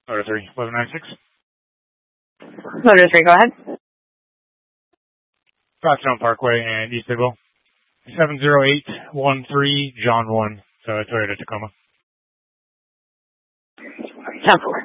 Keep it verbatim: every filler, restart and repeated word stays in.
Motor three, eleven ninety-six. Motor three, go ahead. Foxstone Parkway and East Bidwell. seven zero eight one three, John one, so Toyota Tacoma. ten four.